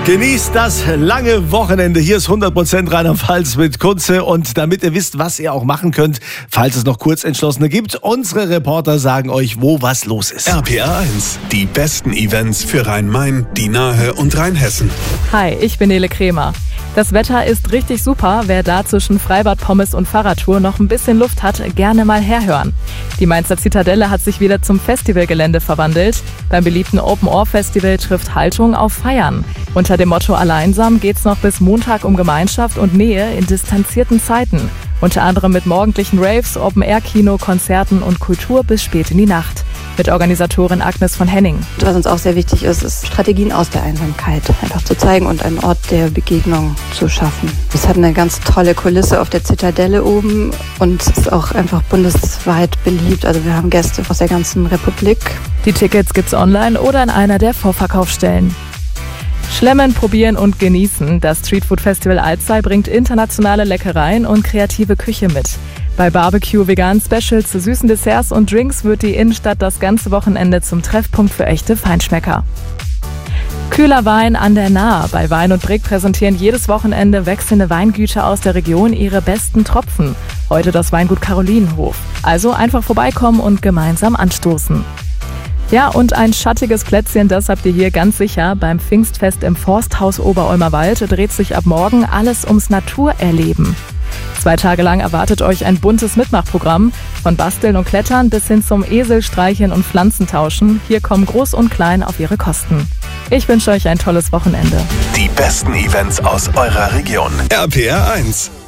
Genießt das lange Wochenende. Hier ist 100% Rheinland-Pfalz mit Kunze. Und damit ihr wisst, was ihr auch machen könnt, falls es noch Kurzentschlossene gibt, unsere Reporter sagen euch, wo was los ist. RPR 1, die besten Events für Rhein-Main, die Nahe und Rheinhessen. Hi, ich bin Nele Kremer. Das Wetter ist richtig super. Wer da zwischen Freibad, Pommes und Fahrradtour noch ein bisschen Luft hat, gerne mal herhören. Die Mainzer Zitadelle hat sich wieder zum Festivalgelände verwandelt. Beim beliebten Open-Air-Festival trifft Haltung auf Feiern. Unter dem Motto Alleinsam geht's noch bis Montag um Gemeinschaft und Nähe in distanzierten Zeiten. Unter anderem mit morgendlichen Raves, Open-Air-Kino, Konzerten und Kultur bis spät in die Nacht. Mit Organisatorin Agnes von Henning. Was uns auch sehr wichtig ist, ist Strategien aus der Einsamkeit einfach zu zeigen und einen Ort der Begegnung zu schaffen. Es hat eine ganz tolle Kulisse auf der Zitadelle oben und ist auch einfach bundesweit beliebt. Also wir haben Gäste aus der ganzen Republik. Die Tickets gibt's online oder in einer der Vorverkaufsstellen. Schlemmen, probieren und genießen. Das Streetfood Festival Alzey bringt internationale Leckereien und kreative Küche mit. Bei Barbecue, veganen Specials, süßen Desserts und Drinks wird die Innenstadt das ganze Wochenende zum Treffpunkt für echte Feinschmecker. Kühler Wein an der Nahe. Bei Wein und Brick präsentieren jedes Wochenende wechselnde Weingüter aus der Region ihre besten Tropfen. Heute das Weingut Karolinenhof. Also einfach vorbeikommen und gemeinsam anstoßen. Ja, und ein schattiges Plätzchen, das habt ihr hier ganz sicher. Beim Pfingstfest im Forsthaus Oberolmerwald dreht sich ab morgen alles ums Naturerleben. 2 Tage lang erwartet euch ein buntes Mitmachprogramm. Von Basteln und Klettern bis hin zum Eselstreicheln und Pflanzentauschen. Hier kommen Groß und Klein auf ihre Kosten. Ich wünsche euch ein tolles Wochenende. Die besten Events aus eurer Region. RPR 1.